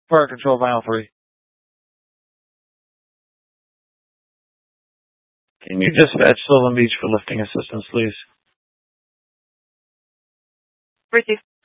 Fire control vinyl 3. Can you dispatch Sylvan Beach for lifting assistance, please? Received.